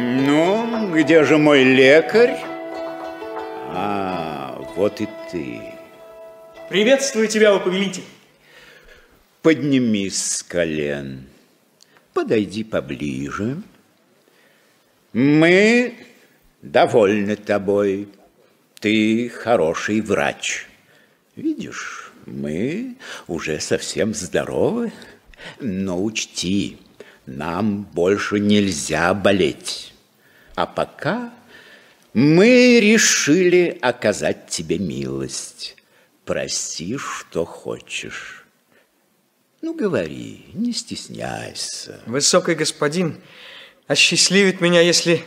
Ну, где же мой лекарь? Вот и ты. Приветствую тебя, о повелитель. Поднимись с колен. Подойди поближе. Мы довольны тобой. Ты хороший врач. Видишь, мы уже совсем здоровы. Но учти, нам больше нельзя болеть. А пока мы решили оказать тебе милость. Проси, что хочешь. Ну, говори, не стесняйся. Высокий господин осчастливит меня, если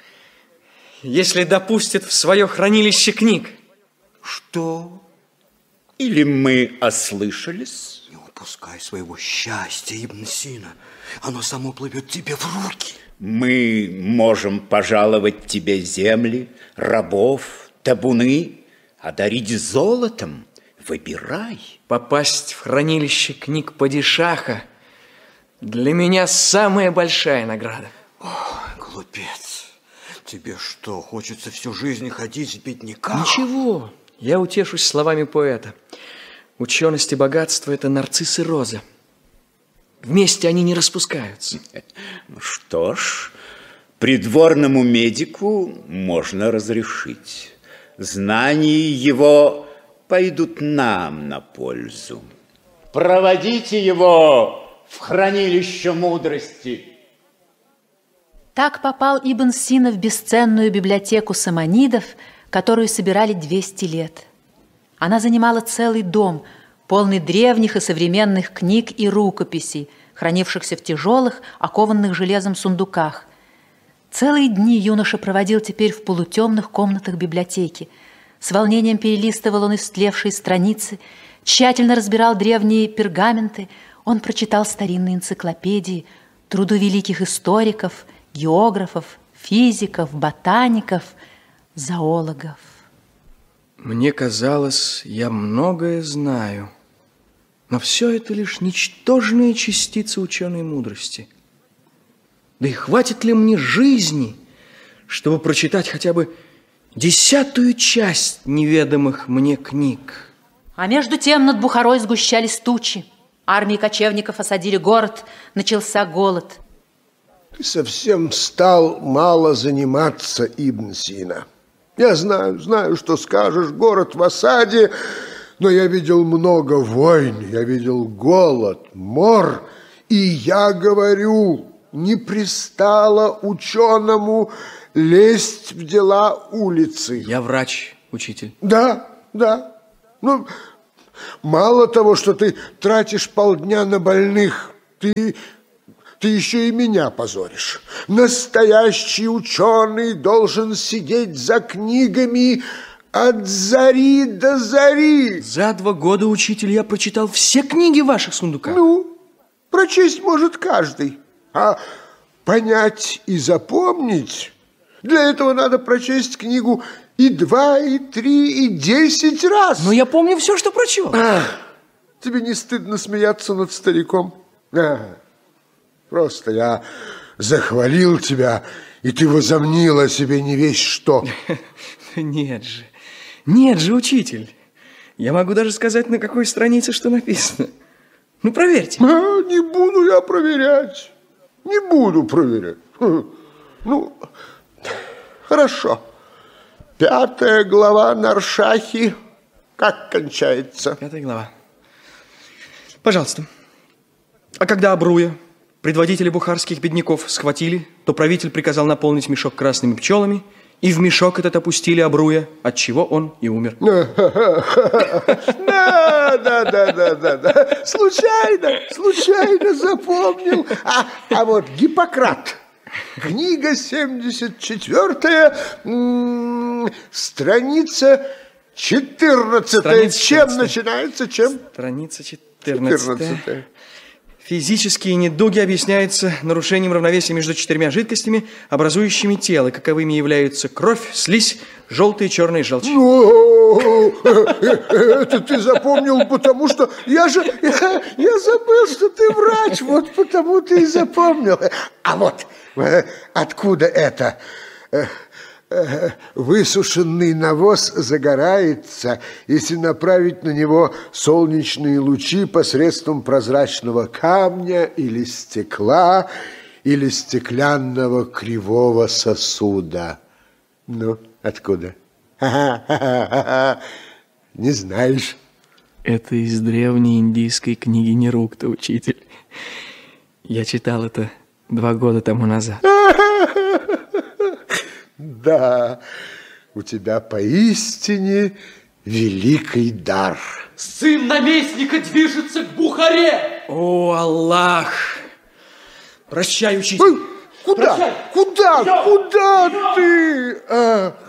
допустит в свое хранилище книг. Что? Или мы ослышались? Не упускай своего счастья, Ибн Сина. Оно само плывет тебе в руки. Мы можем пожаловать тебе земли, рабов, табуны, одарить золотом. Выбирай. Попасть в хранилище книг падишаха для меня самая большая награда. О, глупец. Тебе что, хочется всю жизнь ходить с бедняком? Ничего, я утешусь словами поэта. Ученость и богатство – это нарцисс и роза. Вместе они не распускаются. Что ж, придворному медику можно разрешить. Знания его пойдут нам на пользу. Проводите его в хранилище мудрости. Так попал Ибн Сина в бесценную библиотеку саманидов, которую собирали 200 лет. Она занимала целый дом, полный древних и современных книг и рукописей, хранившихся в тяжелых, окованных железом сундуках. Целые дни юноша проводил теперь в полутемных комнатах библиотеки. С волнением перелистывал он истлевшие страницы, тщательно разбирал древние пергаменты. Он прочитал старинные энциклопедии, труды великих историков, географов, физиков, ботаников, зоологов. Мне казалось, я многое знаю, но все это лишь ничтожные частицы ученой мудрости. Да и хватит ли мне жизни, чтобы прочитать хотя бы 10-ую часть неведомых мне книг? А между тем над Бухарой сгущались тучи. Армии кочевников осадили город, начался голод. Ты совсем стал мало заниматься, Ибн Сина. Я знаю, что скажешь, город в осаде, но я видел много войн, я видел голод, мор, и я говорю, не пристало ученому лезть в дела улицы. Я врач, учитель. Да. Ну, мало того, что ты тратишь полдня на больных, ты еще и меня позоришь. Настоящий ученый должен сидеть за книгами от зари до зари. За 2 года, учитель, я прочитал все книги в ваших сундуках. Ну, прочесть может каждый, а понять и запомнить, для этого надо прочесть книгу и 2, и 3, и 10 раз. Но я помню все, что прочел. Тебе не стыдно смеяться над стариком? Просто я захвалил тебя, и ты возомнил о себе не весть что. Нет же, учитель. Я могу даже сказать, на какой странице что написано. Ну, проверьте. Не буду я проверять. Не буду проверять. Ну, хорошо. 5 глава Наршахи как кончается? 5 глава. Пожалуйста. А когда Абруя, предводителя бухарских бедняков, схватили, то правитель приказал наполнить мешок красными пчелами, и в мешок этот опустили Абруя, отчего он и умер. Да. Случайно запомнил. А вот Гиппократ, книга 74, страница 14. Чем начинается? Страница 14. Физические недуги объясняются нарушением равновесия между 4 жидкостями, образующими тело, каковыми являются кровь, слизь, желтый и черный желчь. Это ты запомнил, потому что я забыл, что ты врач, вот потому ты и запомнил. А вот Откуда это? Высушенный навоз загорается, если направить на него солнечные лучи посредством прозрачного камня или стекла, или стеклянного кривого сосуда. Ну, откуда? Не знаешь? Это из древней индийской книги Нерукта, учитель. Я читал это 2 года тому назад. Да, у тебя поистине великий дар. Сын наместника движется к Бухаре. О, Аллах! Прощай, учитель. Куда? Прощай. Куда? Куда ты?